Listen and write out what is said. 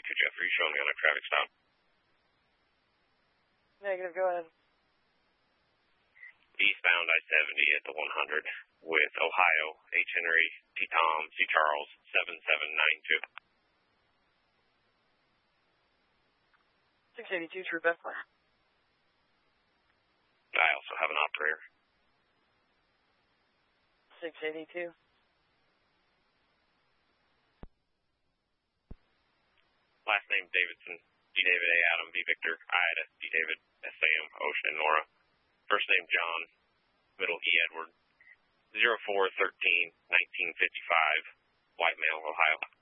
Jeffrey, showing me on a traffic stop. Negative, go ahead. Eastbound I-70 at the 100 with Ohio, H. Henry, T. Tom, C. Charles, 7792. 682, True Bethlehem. I also have an operator. 682. Last name Davidson, D. David A. Adam, V. Victor, Ida, D. David, S. Sam, Ocean, Nora. First name John, middle E. Edward. 0413-1955, White Male, Ohio.